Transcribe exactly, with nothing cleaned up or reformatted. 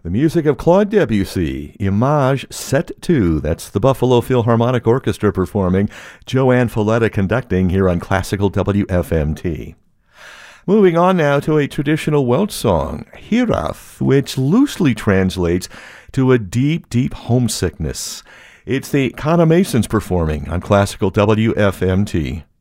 The music of Claude Debussy, Image Set two. That's the Buffalo Philharmonic Orchestra performing, Joanne Folletta conducting here on Classical W F M T. Moving on now to a traditional Welsh song, Hiraeth, which loosely translates to a deep, deep homesickness. It's the Connor Masons performing on Classical W F M T.